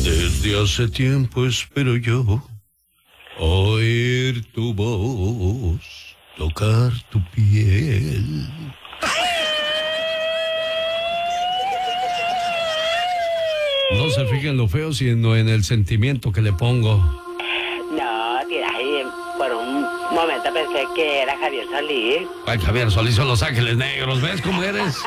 Desde hace tiempo espero yo oír tu voz, tocar tu piel. No se fijen en lo feo, sino en el sentimiento que le pongo. No, tira ahí. Por un momento pensé que era Javier Solís. Ay, Javier Solís son Los Ángeles Negros, ¿ves cómo eres?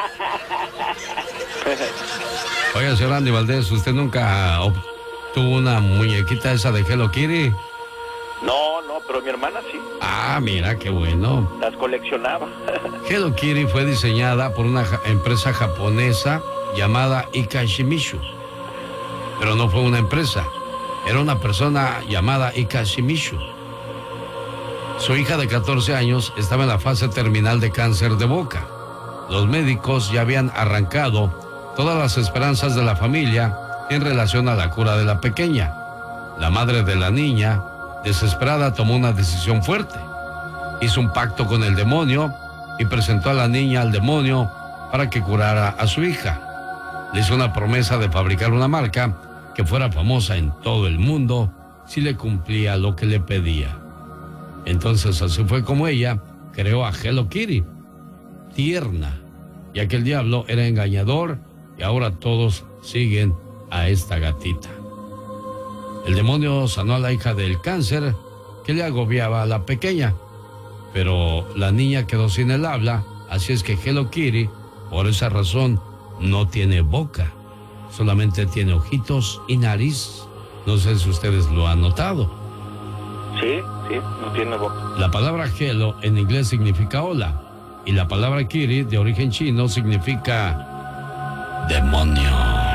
Oiga, señor Andy Valdés, ¿usted nunca obtuvo una muñequita esa de Hello Kitty? No, pero mi hermana sí. Ah, mira, qué bueno. Las coleccionaba. Hello Kitty fue diseñada por una empresa japonesa llamada Ikashimishu. Pero no fue una empresa, era una persona llamada Ikashimishu. Su hija de 14 años estaba en la fase terminal de cáncer de boca. Los médicos ya habían arrancado todas las esperanzas de la familia en relación a la cura de la pequeña. La madre de la niña, desesperada, tomó una decisión fuerte. Hizo un pacto con el demonio y presentó a la niña al demonio para que curara a su hija. Le hizo una promesa de fabricar una marca que fuera famosa en todo el mundo si le cumplía lo que le pedía. Entonces así fue como ella creó a Hello Kitty, tierna, ya que el diablo era engañador y ahora todos siguen a esta gatita. El demonio sanó a la hija del cáncer que le agobiaba a la pequeña, pero la niña quedó sin el habla, así es que Hello Kitty, por esa razón, no tiene boca, solamente tiene ojitos y nariz. No sé si ustedes lo han notado. Sí, no tiene boca. La palabra hello en inglés significa hola, y la palabra kitty de origen chino significa demonio.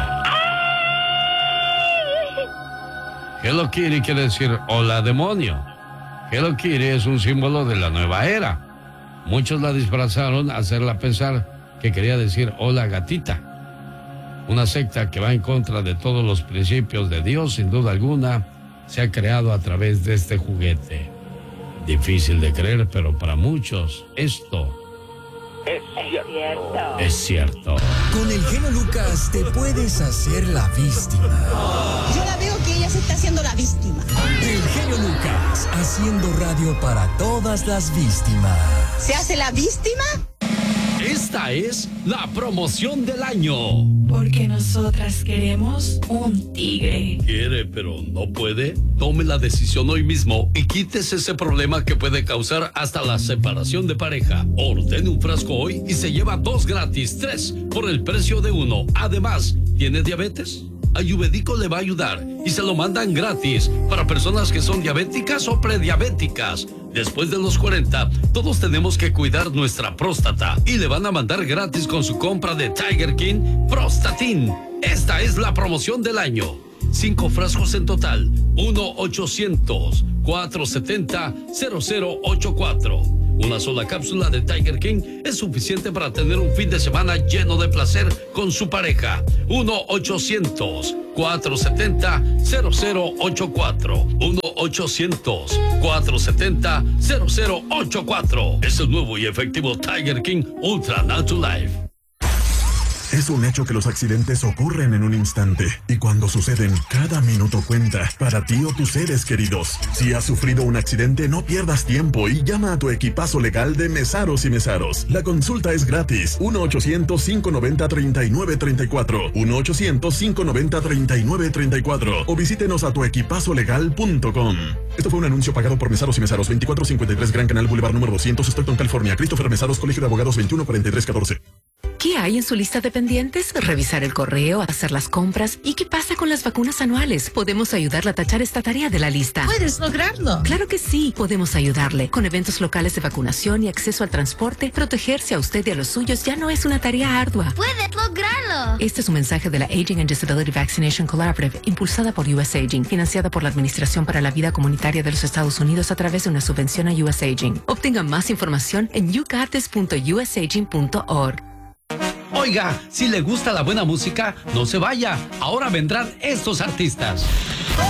Hello Kitty quiere decir hola demonio. Hello Kitty es un símbolo de la nueva era. Muchos la disfrazaron a hacerla pensar que quería decir hola gatita. Una secta que va en contra de todos los principios de Dios, sin duda alguna, se ha creado a través de este juguete. Difícil de creer, pero para muchos esto es cierto. Con el genio Lucas te puedes hacer la víctima. Yo la veo que ella se está haciendo la víctima. El genio Lucas, haciendo radio para todas las víctimas. ¿Se hace la víctima? Esta es la promoción del año. Porque nosotras queremos un tigre. Quiere, pero no puede. Tome la decisión hoy mismo y quítese ese problema que puede causar hasta la separación de pareja. Ordene un frasco hoy y se lleva 2 gratis, 3 por el precio de 1. Además, ¿tiene diabetes? Ayurvédico le va a ayudar y se lo mandan gratis para personas que son diabéticas o prediabéticas. Después de los 40, todos tenemos que cuidar nuestra próstata y le van a mandar gratis con su compra de Tiger King Prostatin. Esta es la promoción del año. 5 frascos en total. 1-800-470-0084. Una sola cápsula de Tiger King es suficiente para tener un fin de semana lleno de placer con su pareja. 1-800-470-0084. 1-800-470-0084. Es el nuevo y efectivo Tiger King Ultra Natural Life. Es un hecho que los accidentes ocurren en un instante y cuando suceden, cada minuto cuenta para ti o tus seres queridos. Si has sufrido un accidente, no pierdas tiempo y llama a tu equipazo legal de Mesaros y Mesaros. La consulta es gratis. 1-800-590-3934. 1-800-590-3934. O visítenos a tuequipazolegal.com. Esto fue un anuncio pagado por Mesaros y Mesaros. 2453 Gran Canal Boulevard número 200, Stockton, California. Christopher Mesaros, Colegio de Abogados 214314. ¿Qué hay en su lista de pendientes? Revisar el correo, hacer las compras. ¿Y qué pasa con las vacunas anuales? Podemos ayudarle a tachar esta tarea de la lista. ¿Puedes lograrlo? Claro que sí, podemos ayudarle. Con eventos locales de vacunación y acceso al transporte, protegerse a usted y a los suyos ya no es una tarea ardua. ¡Puedes lograrlo! Este es un mensaje de la Aging and Disability Vaccination Collaborative, impulsada por US Aging, financiada por la Administración para la Vida Comunitaria de los Estados Unidos a través de una subvención a US Aging. Obtenga más información en yougotis.usaging.org. Oiga, si le gusta la buena música, no se vaya. Ahora vendrán estos artistas.